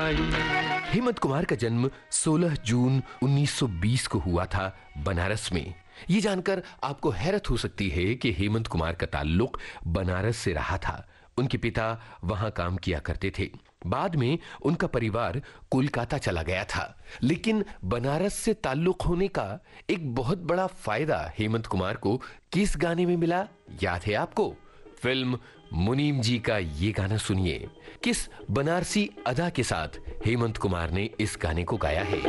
आई। हेमंत कुमार का जन्म 16 जून 1920 को हुआ था बनारस में। ये जानकर आपको हैरत हो सकती है कि हेमंत कुमार का ताल्लुक बनारस से रहा था। उनके पिता वहां काम किया करते थे। बाद में उनका परिवार कोलकाता चला गया था, लेकिन बनारस से ताल्लुक होने का एक बहुत बड़ा फायदा हेमंत कुमार को किस गाने में मिला, याद है आपको? फिल्म मुनीम जी का ये गाना सुनिए। किस बनारसी अदा के साथ हेमंत कुमार ने इस गाने को गाया है।